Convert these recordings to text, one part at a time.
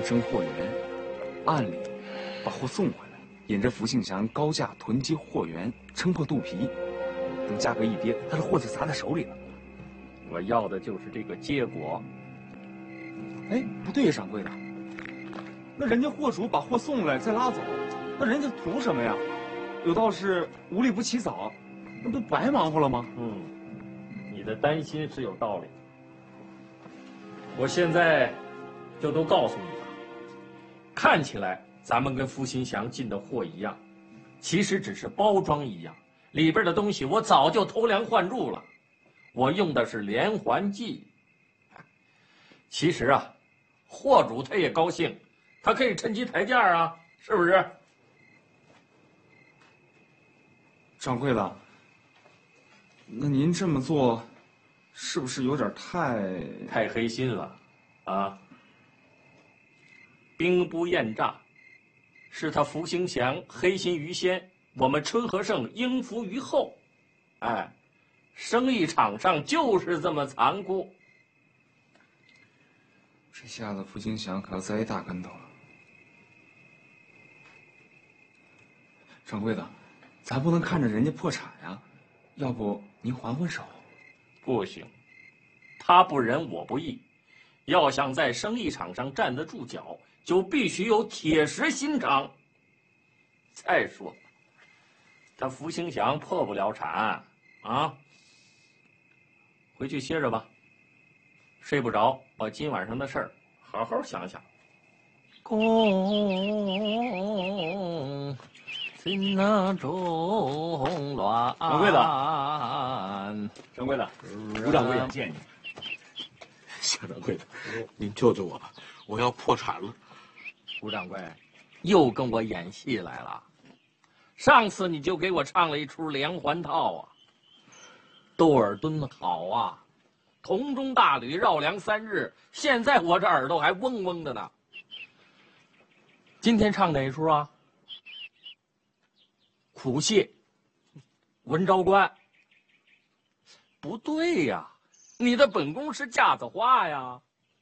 征货源，暗里把货送回来，引着福庆祥高价囤积货源，撑破肚皮。等价格一跌，他的货就砸在手里了。 我要的就是这个结果。 哎，不对呀，掌柜的，那人家货主把货送来再拉走，那人家图什么呀？有道是无利不起早，那不白忙活了吗？ 你的担心是有道理。我现在就都告诉你了，看起来咱们跟福兴祥进的货一样，其实只是包装一样，里边的东西我早就偷梁换柱了。我用的是连环计。其实啊，货主他也高兴，他可以趁机抬价啊，是不是？ 掌柜的，那您这么做，是不是有点太黑心了？啊！兵不厌诈，是他福兴祥黑心于先，我们春和盛应付于后。哎，生意场上就是这么残酷。 这下子福兴祥可要栽一大跟头了。掌柜的，咱不能看着人家破产呀，要不您还还手？ 不行，他不仁我不义，要想在生意场上站得住脚，就必须有铁石心肠。再说，他福兴祥破不了产啊。回去歇着吧，睡不着，把今晚上的事儿好好想想。宫心那中乱。 掌柜的，掌柜的，吴掌柜想见你。 夏掌柜的，您救救我吧，我要破产了。 吴掌柜，又跟我演戏来了。上次你就给我唱了一出连环套啊。窦尔敦好啊，铜钟大吕绕梁3日，现在我这耳朵还嗡嗡的呢。今天唱哪一出啊？苦谢文昭关。不对呀，你的本宫是架子花呀。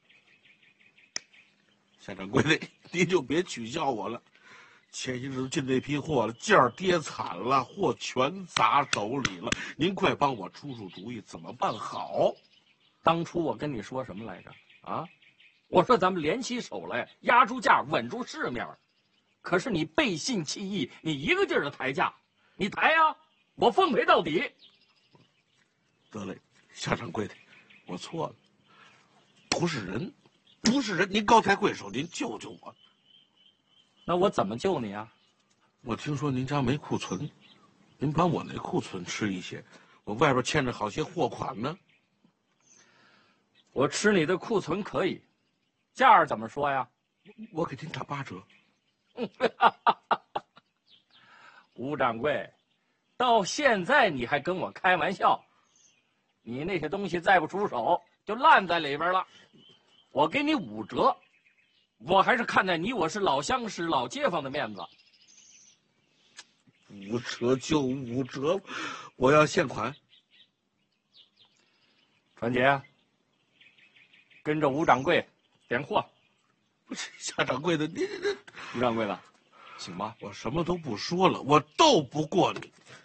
夏掌柜的，您就别取笑我了。前些日子进这批货了，价儿跌惨了，货全砸手里了。您快帮我出出主意，怎么办好？ 当初我跟你说什么来着？啊，我说咱们联起手来，压住价，稳住市面。可是你背信弃义，你一个劲儿的抬价，你抬呀，我奉陪到底。 得嘞，夏掌柜的，我错了，不是人，不是人，您高抬贵手，您救救我。 那我怎么救你啊？ 我听说您家没库存，您把我那库存吃一些，我外边欠着好些货款呢。 我吃你的库存可以，价儿怎么说呀？ 我给您打8折。 吴掌柜，到现在你还跟我开玩笑？你那些东西再不出手，就烂在里边了。我给你5折。我还是看在你我是老乡识、老街坊的面子。 5折就5折，我要现款。 传杰，跟着吴掌柜点货。 不是夏掌柜的，您吴掌柜的，请吧。 我什么都不说了，我斗不过你。